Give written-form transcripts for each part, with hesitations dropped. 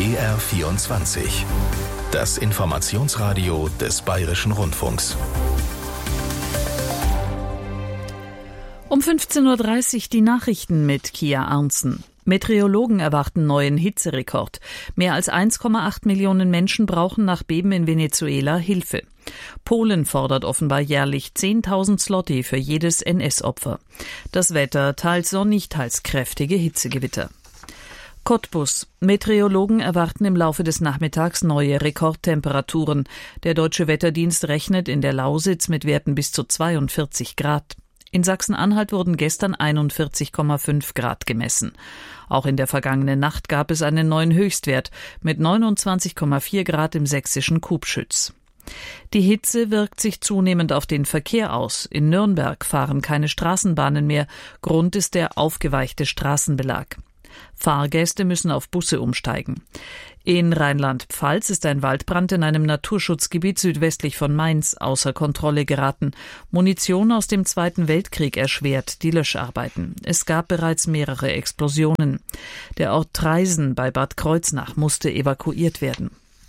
BR24. Das Informationsradio des Bayerischen Rundfunks. Um 15.30 Uhr die Nachrichten mit Kia Arntzen. Meteorologen erwarten neuen Hitzerekord. Mehr als 1,8 Millionen Menschen brauchen nach Beben in Venezuela Hilfe. Polen fordert offenbar jährlich 10.000 Zloty für jedes NS-Opfer. Das Wetter teils sonnig, teils kräftige Hitzegewitter. Cottbus. Meteorologen erwarten im Laufe des Nachmittags neue Rekordtemperaturen. Der Deutsche Wetterdienst rechnet in der Lausitz mit Werten bis zu 42 Grad. In Sachsen-Anhalt wurden gestern 41,5 Grad gemessen. Auch in der vergangenen Nacht gab es einen neuen Höchstwert mit 29,4 Grad im sächsischen Kubschütz. Die Hitze wirkt sich zunehmend auf den Verkehr aus. In Nürnberg fahren keine Straßenbahnen mehr. Grund ist der aufgeweichte Straßenbelag. Fahrgäste müssen auf Busse umsteigen. In Rheinland-Pfalz ist ein Waldbrand in einem Naturschutzgebiet südwestlich von Mainz außer Kontrolle geraten. Munition aus dem Zweiten Weltkrieg erschwert die Löscharbeiten. Es gab bereits mehrere Explosionen. Der Ort Traisen bei Bad Kreuznach musste evakuiert werden.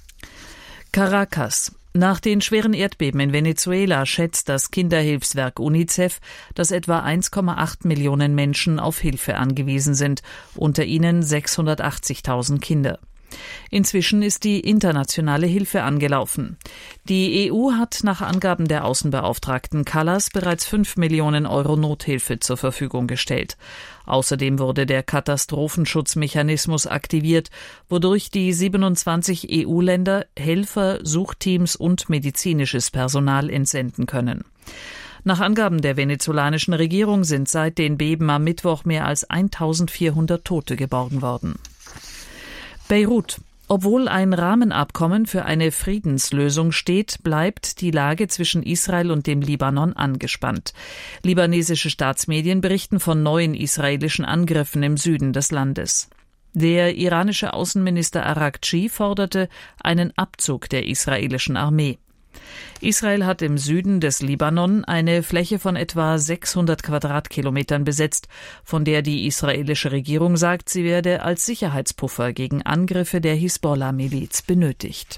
Caracas. Nach den schweren Erdbeben in Venezuela schätzt das Kinderhilfswerk UNICEF, dass etwa 1,8 Millionen Menschen auf Hilfe angewiesen sind, unter ihnen 680.000 Kinder. Inzwischen ist die internationale Hilfe angelaufen. Die EU hat nach Angaben der Außenbeauftragten Kallas bereits 5 Millionen Euro Nothilfe zur Verfügung gestellt. Außerdem wurde der Katastrophenschutzmechanismus aktiviert, wodurch die 27 EU-Länder Helfer, Suchteams und medizinisches Personal entsenden können. Nach Angaben der venezolanischen Regierung sind seit den Beben am Mittwoch mehr als 1.400 Tote geborgen worden. Beirut. Obwohl ein Rahmenabkommen für eine Friedenslösung steht, bleibt die Lage zwischen Israel und dem Libanon angespannt. Libanesische Staatsmedien berichten von neuen israelischen Angriffen im Süden des Landes. Der iranische Außenminister Araghchi forderte einen Abzug der israelischen Armee. Israel hat im Süden des Libanon eine Fläche von etwa 600 Quadratkilometern besetzt, von der die israelische Regierung sagt, sie werde als Sicherheitspuffer gegen Angriffe der Hisbollah-Miliz benötigt.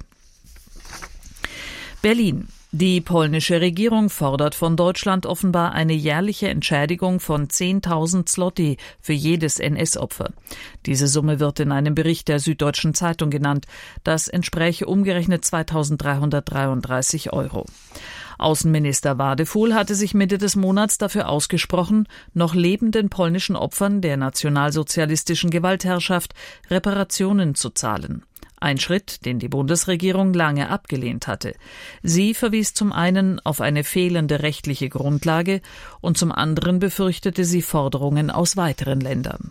Berlin. Die polnische Regierung fordert von Deutschland offenbar eine jährliche Entschädigung von 10.000 Zloty für jedes NS-Opfer. Diese Summe wird in einem Bericht der Süddeutschen Zeitung genannt. Das entspräche umgerechnet 2.333 Euro. Außenminister Wadefuhl hatte sich Mitte des Monats dafür ausgesprochen, noch lebenden polnischen Opfern der nationalsozialistischen Gewaltherrschaft Reparationen zu zahlen. Ein Schritt, den die Bundesregierung lange abgelehnt hatte. Sie verwies zum einen auf eine fehlende rechtliche Grundlage und zum anderen befürchtete sie Forderungen aus weiteren Ländern.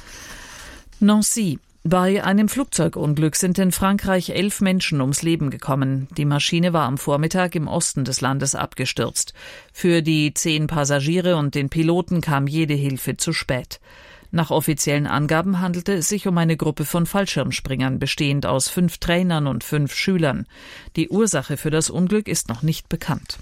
Nancy. Bei einem Flugzeugunglück sind in Frankreich 11 Menschen ums Leben gekommen. Die Maschine war am Vormittag im Osten des Landes abgestürzt. Für die 10 Passagiere und den Piloten kam jede Hilfe zu spät. Nach offiziellen Angaben handelte es sich um eine Gruppe von Fallschirmspringern, bestehend aus 5 Trainern und 5 Schülern. Die Ursache für das Unglück ist noch nicht bekannt.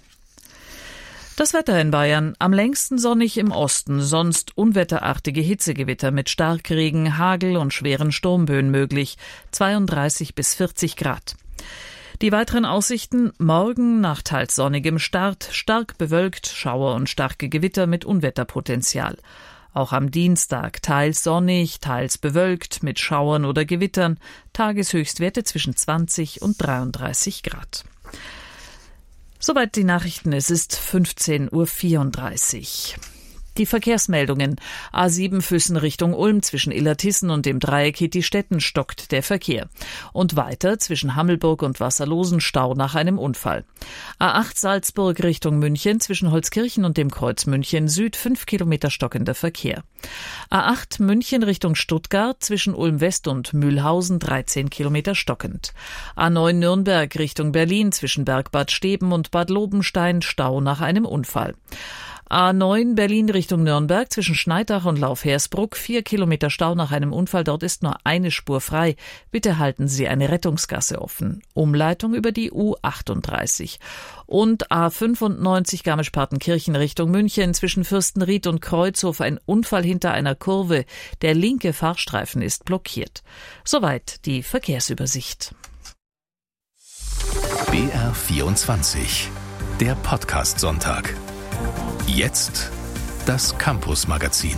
Das Wetter in Bayern. Am längsten sonnig im Osten, sonst unwetterartige Hitzegewitter mit Starkregen, Hagel und schweren Sturmböen möglich. 32 bis 40 Grad. Die weiteren Aussichten: morgen nach teils sonnigem Start, stark bewölkt, Schauer und starke Gewitter mit Unwetterpotenzial. Auch am Dienstag teils sonnig, teils bewölkt mit Schauern oder Gewittern, Tageshöchstwerte zwischen 20 und 33 Grad. Soweit die Nachrichten, es ist 15.34 Uhr. Die Verkehrsmeldungen. A7 Füssen Richtung Ulm zwischen Illertissen und dem Dreieck Hitti-Stetten stockt der Verkehr. Und weiter zwischen Hammelburg und Wasserlosen Stau nach einem Unfall. A8 Salzburg Richtung München zwischen Holzkirchen und dem Kreuz München Süd 5 Kilometer stockender Verkehr. A8 München Richtung Stuttgart zwischen Ulm West und Mühlhausen 13 Kilometer stockend. A9 Nürnberg Richtung Berlin zwischen Bergbad Steben und Bad Lobenstein Stau nach einem Unfall. A9 Berlin Richtung Nürnberg zwischen Schneidach und Laufhersbruck. 4 Kilometer Stau nach einem Unfall. Dort ist nur eine Spur frei. Bitte halten Sie eine Rettungsgasse offen. Umleitung über die U38. Und A95 Garmisch-Partenkirchen Richtung München zwischen Fürstenried und Kreuzhof. Ein Unfall hinter einer Kurve. Der linke Fahrstreifen ist blockiert. Soweit die Verkehrsübersicht. BR24, der Podcast-Sonntag. Jetzt das Campus-Magazin.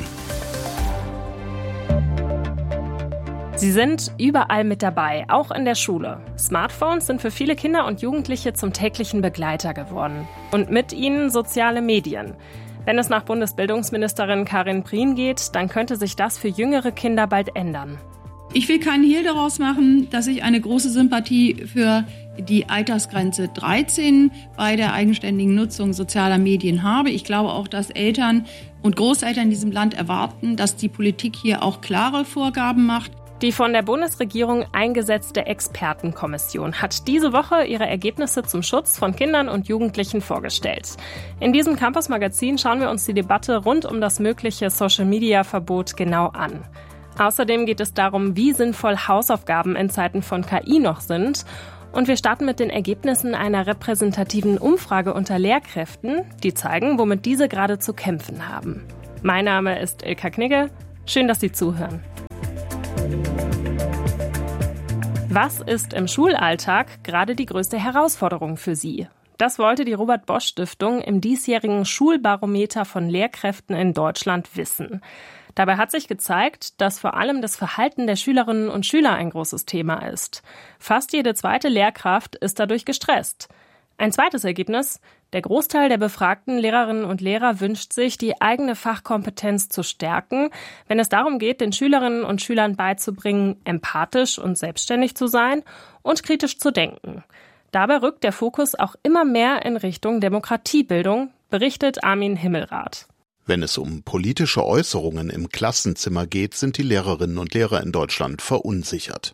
Sie sind überall mit dabei, auch in der Schule. Smartphones sind für viele Kinder und Jugendliche zum täglichen Begleiter geworden. Und mit ihnen soziale Medien. Wenn es nach Bundesbildungsministerin Karin Prien geht, dann könnte sich das für jüngere Kinder bald ändern. Ich will keinen Hehl daraus machen, dass ich eine große Sympathie für die Altersgrenze 13 bei der eigenständigen Nutzung sozialer Medien habe. Ich glaube auch, dass Eltern und Großeltern in diesem Land erwarten, dass die Politik hier auch klare Vorgaben macht. Die von der Bundesregierung eingesetzte Expertenkommission hat diese Woche ihre Ergebnisse zum Schutz von Kindern und Jugendlichen vorgestellt. In diesem Campus-Magazin schauen wir uns die Debatte rund um das mögliche Social-Media-Verbot genau an. Außerdem geht es darum, wie sinnvoll Hausaufgaben in Zeiten von KI noch sind. Und wir starten mit den Ergebnissen einer repräsentativen Umfrage unter Lehrkräften, die zeigen, womit diese gerade zu kämpfen haben. Mein Name ist Ilka Knigge. Schön, dass Sie zuhören. Was ist im Schulalltag gerade die größte Herausforderung für Sie? Das wollte die Robert-Bosch-Stiftung im diesjährigen Schulbarometer von Lehrkräften in Deutschland wissen. Dabei hat sich gezeigt, dass vor allem das Verhalten der Schülerinnen und Schüler ein großes Thema ist. Fast jede zweite Lehrkraft ist dadurch gestresst. Ein zweites Ergebnis: Der Großteil der befragten Lehrerinnen und Lehrer wünscht sich, die eigene Fachkompetenz zu stärken, wenn es darum geht, den Schülerinnen und Schülern beizubringen, empathisch und selbstständig zu sein und kritisch zu denken. Dabei rückt der Fokus auch immer mehr in Richtung Demokratiebildung, berichtet Armin Himmelrath. Wenn es um politische Äußerungen im Klassenzimmer geht, sind die Lehrerinnen und Lehrer in Deutschland verunsichert.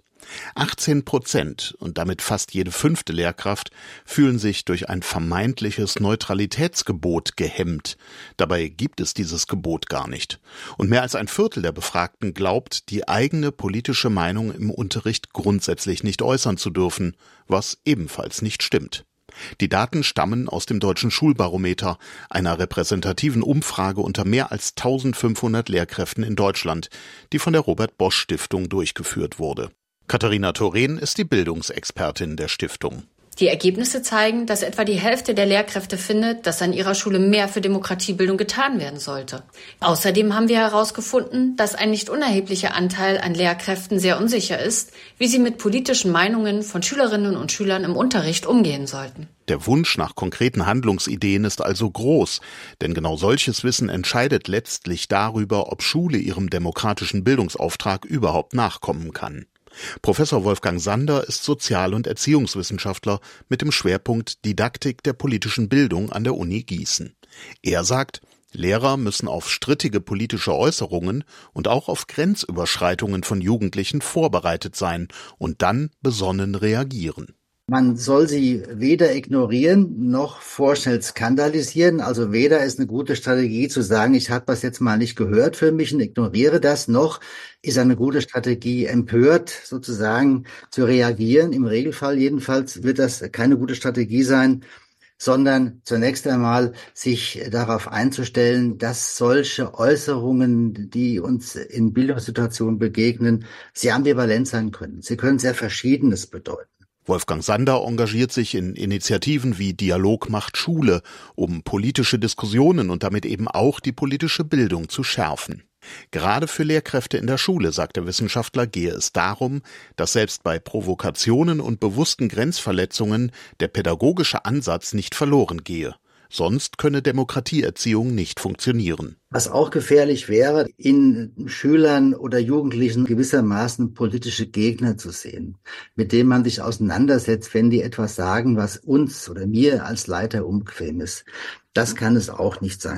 18% und damit fast jede 5. Lehrkraft fühlen sich durch ein vermeintliches Neutralitätsgebot gehemmt. Dabei gibt es dieses Gebot gar nicht. Und mehr als ein Viertel der Befragten glaubt, die eigene politische Meinung im Unterricht grundsätzlich nicht äußern zu dürfen, was ebenfalls nicht stimmt. Die Daten stammen aus dem Deutschen Schulbarometer, einer repräsentativen Umfrage unter mehr als 1500 Lehrkräften in Deutschland, die von der Robert-Bosch-Stiftung durchgeführt wurde. Katharina Thorén ist die Bildungsexpertin der Stiftung. Die Ergebnisse zeigen, dass etwa die Hälfte der Lehrkräfte findet, dass an ihrer Schule mehr für Demokratiebildung getan werden sollte. Außerdem haben wir herausgefunden, dass ein nicht unerheblicher Anteil an Lehrkräften sehr unsicher ist, wie sie mit politischen Meinungen von Schülerinnen und Schülern im Unterricht umgehen sollten. Der Wunsch nach konkreten Handlungsideen ist also groß, denn genau solches Wissen entscheidet letztlich darüber, ob Schule ihrem demokratischen Bildungsauftrag überhaupt nachkommen kann. Professor Wolfgang Sander ist Sozial- und Erziehungswissenschaftler mit dem Schwerpunkt Didaktik der politischen Bildung an der Uni Gießen. Er sagt, Lehrer müssen auf strittige politische Äußerungen und auch auf Grenzüberschreitungen von Jugendlichen vorbereitet sein und dann besonnen reagieren. Man soll sie weder ignorieren noch vorschnell skandalisieren. Also weder ist eine gute Strategie zu sagen, ich habe das jetzt mal nicht gehört für mich und ignoriere das, noch ist eine gute Strategie empört sozusagen zu reagieren. Im Regelfall jedenfalls wird das keine gute Strategie sein, sondern zunächst einmal sich darauf einzustellen, dass solche Äußerungen, die uns in Bildungssituationen begegnen, sehr ambivalent sein können. Sie können sehr Verschiedenes bedeuten. Wolfgang Sander engagiert sich in Initiativen wie Dialog macht Schule, um politische Diskussionen und damit eben auch die politische Bildung zu schärfen. Gerade für Lehrkräfte in der Schule, sagt der Wissenschaftler, gehe es darum, dass selbst bei Provokationen und bewussten Grenzverletzungen der pädagogische Ansatz nicht verloren gehe. Sonst könne Demokratieerziehung nicht funktionieren. Was auch gefährlich wäre, in Schülern oder Jugendlichen gewissermaßen politische Gegner zu sehen, mit denen man sich auseinandersetzt, wenn die etwas sagen, was uns oder mir als Leiter unbequem ist. Das kann es auch nicht sein.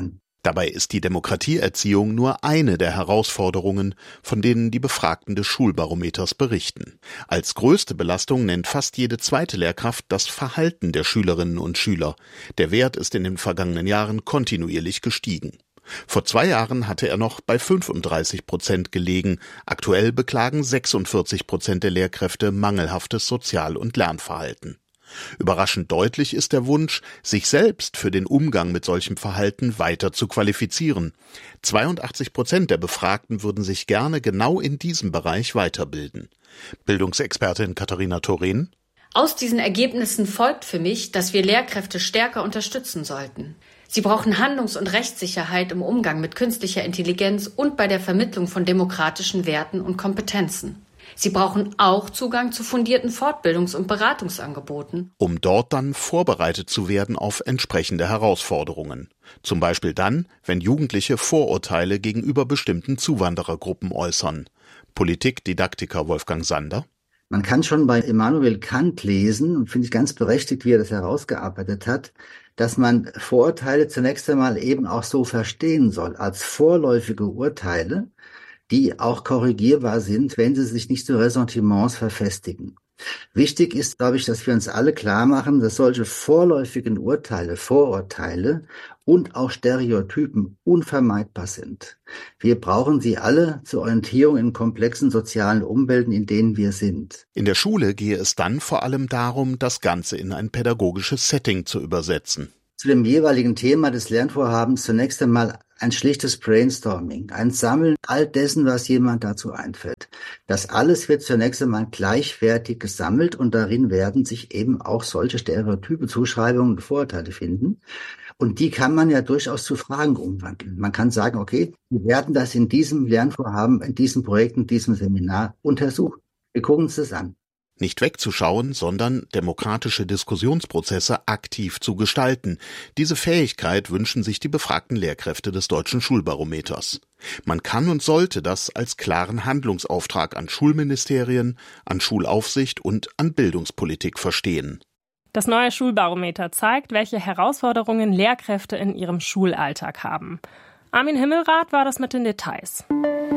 Dabei ist die Demokratieerziehung nur eine der Herausforderungen, von denen die Befragten des Schulbarometers berichten. Als größte Belastung nennt fast jede zweite Lehrkraft das Verhalten der Schülerinnen und Schüler. Der Wert ist in den vergangenen Jahren kontinuierlich gestiegen. Vor 2 Jahren hatte er noch bei 35% gelegen. Aktuell beklagen 46% der Lehrkräfte mangelhaftes Sozial- und Lernverhalten. Überraschend deutlich ist der Wunsch, sich selbst für den Umgang mit solchem Verhalten weiter zu qualifizieren. 82% der Befragten würden sich gerne genau in diesem Bereich weiterbilden. Bildungsexpertin Katharina Thoren: Aus diesen Ergebnissen folgt für mich, dass wir Lehrkräfte stärker unterstützen sollten. Sie brauchen Handlungs- und Rechtssicherheit im Umgang mit künstlicher Intelligenz und bei der Vermittlung von demokratischen Werten und Kompetenzen. Sie brauchen auch Zugang zu fundierten Fortbildungs- und Beratungsangeboten, um dort dann vorbereitet zu werden auf entsprechende Herausforderungen. Zum Beispiel dann, wenn Jugendliche Vorurteile gegenüber bestimmten Zuwanderergruppen äußern. Politikdidaktiker Wolfgang Sander: Man kann schon bei Immanuel Kant lesen, und finde ich ganz berechtigt, wie er das herausgearbeitet hat, dass man Vorurteile zunächst einmal eben auch so verstehen soll, als vorläufige Urteile, die auch korrigierbar sind, wenn sie sich nicht zu Ressentiments verfestigen. Wichtig ist, glaube ich, dass wir uns alle klar machen, dass solche vorläufigen Urteile, Vorurteile und auch Stereotypen unvermeidbar sind. Wir brauchen sie alle zur Orientierung in komplexen sozialen Umwelten, in denen wir sind. In der Schule gehe es dann vor allem darum, das Ganze in ein pädagogisches Setting zu übersetzen. Zu dem jeweiligen Thema des Lernvorhabens zunächst einmal ein schlichtes Brainstorming, ein Sammeln all dessen, was jemand dazu einfällt. Das alles wird zunächst einmal gleichwertig gesammelt und darin werden sich eben auch solche Stereotype, Zuschreibungen und Vorurteile finden. Und die kann man ja durchaus zu Fragen umwandeln. Man kann sagen, okay, wir werden das in diesem Lernvorhaben, in diesem Projekt, in diesem Seminar untersuchen. Wir gucken uns das an. Nicht wegzuschauen, sondern demokratische Diskussionsprozesse aktiv zu gestalten. Diese Fähigkeit wünschen sich die befragten Lehrkräfte des Deutschen Schulbarometers. Man kann und sollte das als klaren Handlungsauftrag an Schulministerien, an Schulaufsicht und an Bildungspolitik verstehen. Das neue Schulbarometer zeigt, welche Herausforderungen Lehrkräfte in ihrem Schulalltag haben. Armin Himmelrath war das mit den Details.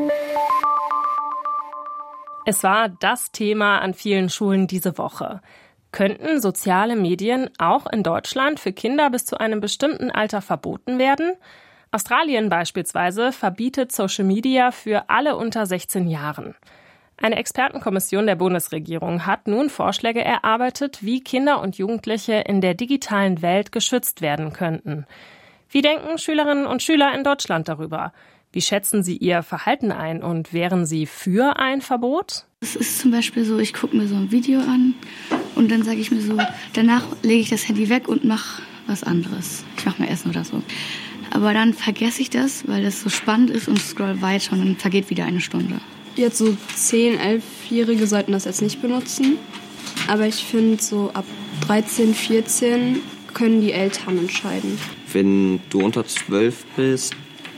Es war das Thema an vielen Schulen diese Woche. Könnten soziale Medien auch in Deutschland für Kinder bis zu einem bestimmten Alter verboten werden? Australien beispielsweise verbietet Social Media für alle unter 16 Jahren. Eine Expertenkommission der Bundesregierung hat nun Vorschläge erarbeitet, wie Kinder und Jugendliche in der digitalen Welt geschützt werden könnten. Wie denken Schülerinnen und Schüler in Deutschland darüber? Wie schätzen Sie Ihr Verhalten ein und wären Sie für ein Verbot? Es ist zum Beispiel so, ich gucke mir so ein Video an und dann sage ich mir so, danach lege ich das Handy weg und mache was anderes. Ich mache mal Essen oder so. Aber dann vergesse ich das, weil das so spannend ist und scroll weiter und dann vergeht wieder eine Stunde. Jetzt so 10-, 11-Jährige sollten das jetzt nicht benutzen. Aber ich finde, so ab 13, 14 können die Eltern entscheiden. Wenn du unter 12 bist,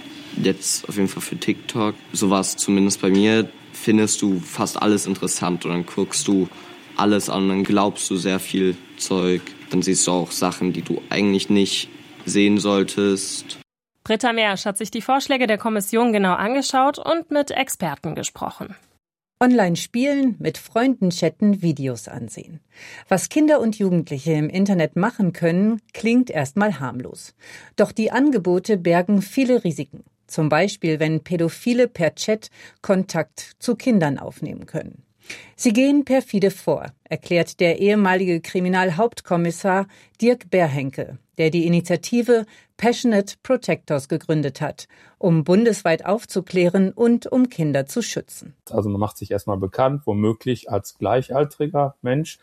jetzt auf jeden Fall für TikTok, so war es zumindest bei mir, findest du fast alles interessant und dann guckst du alles an und dann glaubst du sehr viel Zeug. Dann siehst du auch Sachen, die du eigentlich nicht sehen solltest. Britta Mersch hat sich die Vorschläge der Kommission genau angeschaut und mit Experten gesprochen. Online spielen, mit Freunden chatten, Videos ansehen. Was Kinder und Jugendliche im Internet machen können, klingt erstmal harmlos. Doch die Angebote bergen viele Risiken. Zum Beispiel, wenn Pädophile per Chat Kontakt zu Kindern aufnehmen können. Sie gehen perfide vor, erklärt der ehemalige Kriminalhauptkommissar Dirk Berhenke, der die Initiative Passionate Protectors gegründet hat, um bundesweit aufzuklären und um Kinder zu schützen. Also man macht sich erstmal bekannt, womöglich als gleichaltriger Mensch,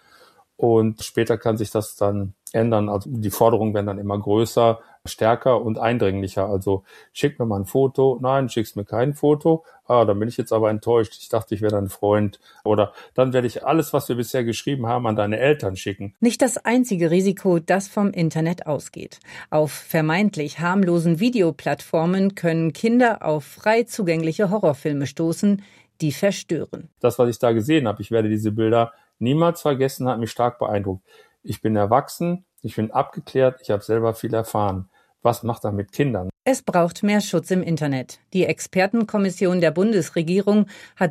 und später kann sich das dann ändern. Also die Forderungen werden dann immer größer, stärker und eindringlicher. Also schick mir mal ein Foto. Nein, schickst mir kein Foto. Dann bin ich jetzt aber enttäuscht. Ich dachte, ich wäre dein Freund. Oder dann werde ich alles, was wir bisher geschrieben haben, an deine Eltern schicken. Nicht das einzige Risiko, das vom Internet ausgeht. Auf vermeintlich harmlosen Videoplattformen können Kinder auf frei zugängliche Horrorfilme stoßen, die verstören. Das, was ich da gesehen habe, ich werde diese Bilder niemals vergessen, hat mich stark beeindruckt. Ich bin erwachsen, ich bin abgeklärt, ich habe selber viel erfahren. was macht er mit Kindern? Es braucht mehr Schutz im Internet. Die Expertenkommission der Bundesregierung hat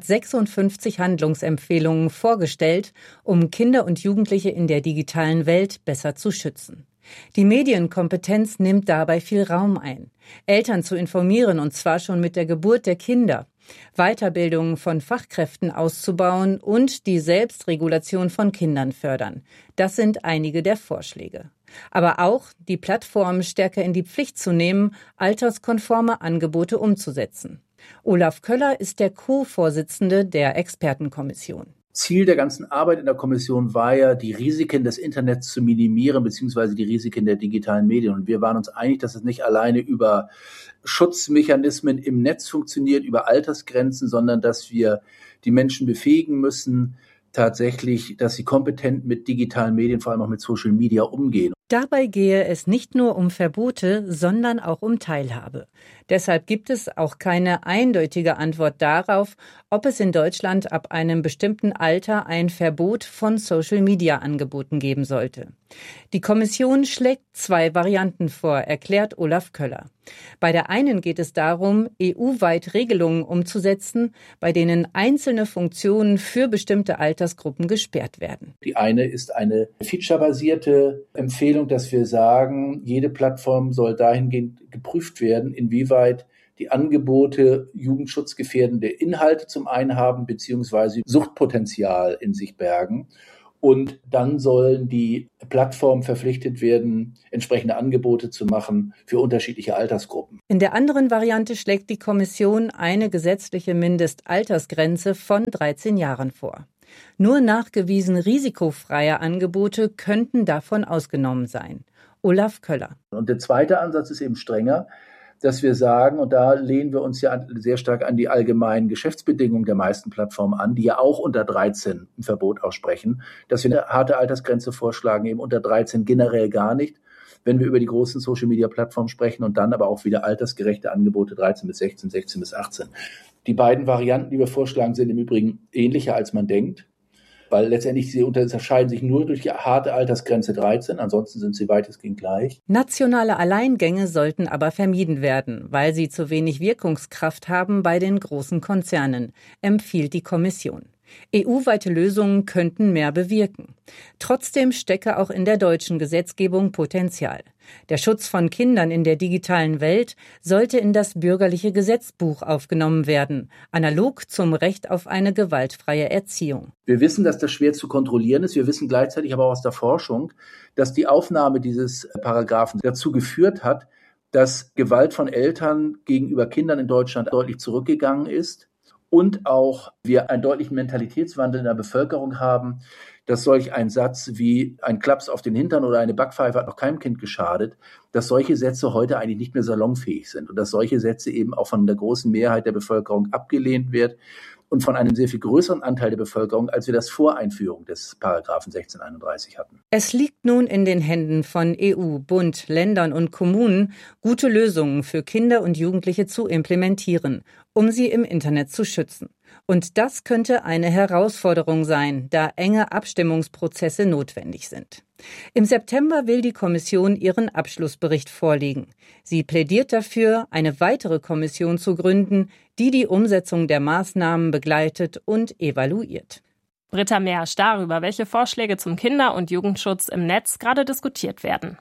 56 Handlungsempfehlungen vorgestellt, um Kinder und Jugendliche in der digitalen Welt besser zu schützen. Die Medienkompetenz nimmt dabei viel Raum ein. Eltern zu informieren, und zwar schon mit der Geburt der Kinder. Weiterbildung von Fachkräften auszubauen und die Selbstregulation von Kindern fördern. Das sind einige der Vorschläge. Aber auch die Plattformen stärker in die Pflicht zu nehmen, alterskonforme Angebote umzusetzen. Olaf Köller ist der Co-Vorsitzende der Expertenkommission. Ziel der ganzen Arbeit in der Kommission war ja, die Risiken des Internets zu minimieren, beziehungsweise die Risiken der digitalen Medien. Und wir waren uns einig, dass es nicht alleine über Schutzmechanismen im Netz funktioniert, über Altersgrenzen, sondern dass wir die Menschen befähigen müssen, tatsächlich, dass sie kompetent mit digitalen Medien, vor allem auch mit Social Media, umgehen. Dabei gehe es nicht nur um Verbote, sondern auch um Teilhabe. Deshalb gibt es auch keine eindeutige Antwort darauf, ob es in Deutschland ab einem bestimmten Alter ein Verbot von Social-Media-Angeboten geben sollte. Die Kommission schlägt 2 Varianten vor, erklärt Olaf Köller. Bei der einen geht es darum, EU-weit Regelungen umzusetzen, bei denen einzelne Funktionen für bestimmte Altersgruppen gesperrt werden. Die eine ist eine featurebasierte Empfehlung, dass wir sagen, jede Plattform soll dahingehend geprüft werden, inwieweit die Angebote jugendschutzgefährdende Inhalte zum einen haben, beziehungsweise Suchtpotenzial in sich bergen. Und dann sollen die Plattformen verpflichtet werden, entsprechende Angebote zu machen für unterschiedliche Altersgruppen. In der anderen Variante schlägt die Kommission eine gesetzliche Mindestaltersgrenze von 13 Jahren vor. Nur nachgewiesen risikofreie Angebote könnten davon ausgenommen sein. Olaf Köller. Und der zweite Ansatz ist eben strenger, dass wir sagen, und da lehnen wir uns ja sehr stark an die allgemeinen Geschäftsbedingungen der meisten Plattformen an, die ja auch unter 13 ein Verbot aussprechen, dass wir eine harte Altersgrenze vorschlagen, eben unter 13 generell gar nicht, wenn wir über die großen Social-Media-Plattformen sprechen, und dann aber auch wieder altersgerechte Angebote 13 bis 16, 16 bis 18. Die beiden Varianten, die wir vorschlagen, sind im Übrigen ähnlicher, als man denkt, weil letztendlich sie unterscheiden sich nur durch die harte Altersgrenze 13, ansonsten sind sie weitestgehend gleich. Nationale Alleingänge sollten aber vermieden werden, weil sie zu wenig Wirkungskraft haben bei den großen Konzernen, empfiehlt die Kommission. EU-weite Lösungen könnten mehr bewirken. Trotzdem stecke auch in der deutschen Gesetzgebung Potenzial. Der Schutz von Kindern in der digitalen Welt sollte in das bürgerliche Gesetzbuch aufgenommen werden, analog zum Recht auf eine gewaltfreie Erziehung. Wir wissen, dass das schwer zu kontrollieren ist. Wir wissen gleichzeitig aber auch aus der Forschung, dass die Aufnahme dieses Paragraphen dazu geführt hat, dass Gewalt von Eltern gegenüber Kindern in Deutschland deutlich zurückgegangen ist. Und auch wir einen deutlichen Mentalitätswandel in der Bevölkerung haben, dass solch ein Satz wie ein Klaps auf den Hintern oder eine Backpfeife hat noch keinem Kind geschadet, dass solche Sätze heute eigentlich nicht mehr salonfähig sind und dass solche Sätze eben auch von der großen Mehrheit der Bevölkerung abgelehnt wird und von einem sehr viel größeren Anteil der Bevölkerung, als wir das vor Einführung des Paragraphen 1631 hatten. Es liegt nun in den Händen von EU, Bund, Ländern und Kommunen, gute Lösungen für Kinder und Jugendliche zu implementieren, um sie im Internet zu schützen. Und das könnte eine Herausforderung sein, da enge Abstimmungsprozesse notwendig sind. Im September will die Kommission ihren Abschlussbericht vorlegen. Sie plädiert dafür, eine weitere Kommission zu gründen, die die Umsetzung der Maßnahmen begleitet und evaluiert. Britta Mersch darüber, welche Vorschläge zum Kinder- und Jugendschutz im Netz gerade diskutiert werden.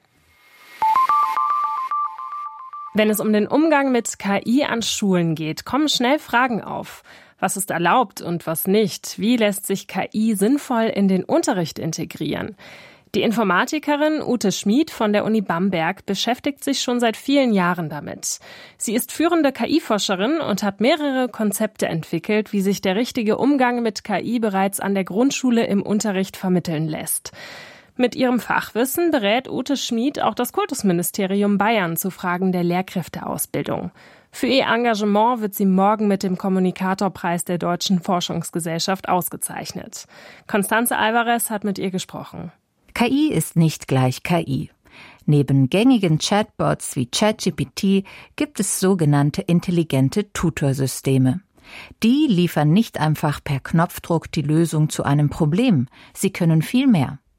Wenn es um den Umgang mit KI an Schulen geht, kommen schnell Fragen auf. Was ist erlaubt und was nicht? Wie lässt sich KI sinnvoll in den Unterricht integrieren? Die Informatikerin Ute Schmid von der Uni Bamberg beschäftigt sich schon seit vielen Jahren damit. Sie ist führende KI-Forscherin und hat mehrere Konzepte entwickelt, wie sich der richtige Umgang mit KI bereits an der Grundschule im Unterricht vermitteln lässt. Mit ihrem Fachwissen berät Ute Schmid auch das Kultusministerium Bayern zu Fragen der Lehrkräfteausbildung. Für ihr Engagement wird sie morgen mit dem Kommunikatorpreis der Deutschen Forschungsgesellschaft ausgezeichnet. Constanze Alvarez hat mit ihr gesprochen. KI ist nicht gleich KI. Neben gängigen Chatbots wie ChatGPT gibt es sogenannte intelligente Tutorsysteme. Die liefern nicht einfach per Knopfdruck die Lösung zu einem Problem. Sie können viel mehr.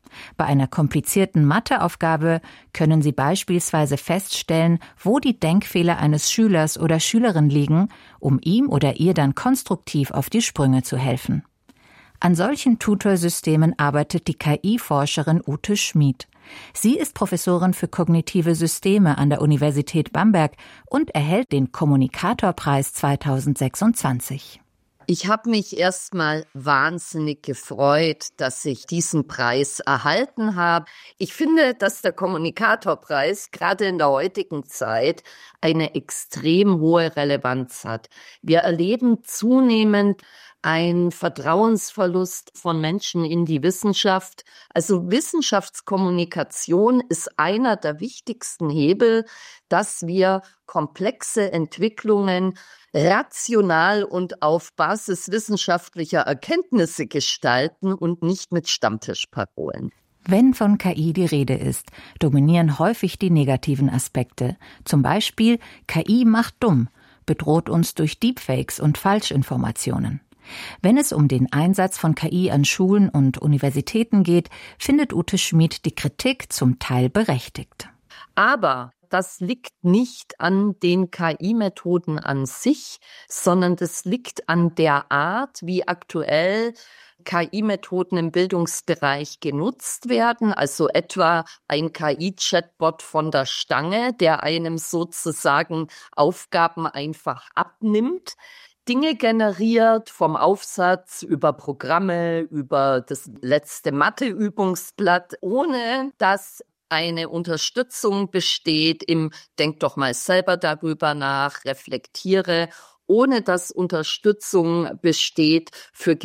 Bei einer komplizierten Matheaufgabe können Sie beispielsweise feststellen, wo die Denkfehler eines Schülers oder Schülerin liegen, um ihm oder ihr dann konstruktiv auf die Sprünge zu helfen. An solchen Tutorsystemen arbeitet die KI-Forscherin Ute Schmid. Sie ist Professorin für kognitive Systeme an der Universität Bamberg und erhält den Kommunikatorpreis 2026. Ich habe mich erstmal wahnsinnig gefreut, dass ich diesen Preis erhalten habe. Ich finde, dass der Kommunikatorpreis gerade in der heutigen Zeit eine extrem hohe Relevanz hat. Wir erleben zunehmend ein Vertrauensverlust von Menschen in die Wissenschaft. Also Wissenschaftskommunikation ist einer der wichtigsten Hebel, dass wir komplexe Entwicklungen rational und auf Basis wissenschaftlicher Erkenntnisse gestalten und nicht mit Stammtischparolen. Wenn von KI die Rede ist, dominieren häufig die negativen Aspekte. Zum Beispiel, KI macht dumm, bedroht uns durch Deepfakes und Falschinformationen. Wenn es um den Einsatz von KI an Schulen und Universitäten geht, findet Ute Schmid die Kritik zum Teil berechtigt. Aber das liegt nicht an den KI-Methoden an sich, sondern das liegt an der Art, wie aktuell KI-Methoden im Bildungsbereich genutzt werden, also etwa ein KI-Chatbot von der Stange, der einem sozusagen Aufgaben einfach abnimmt, Dinge generiert, vom Aufsatz über Programme, über das letzte Matheübungsblatt, ohne dass eine Unterstützung besteht im Denk doch mal selber darüber nach, reflektiere, ohne dass Unterstützung besteht für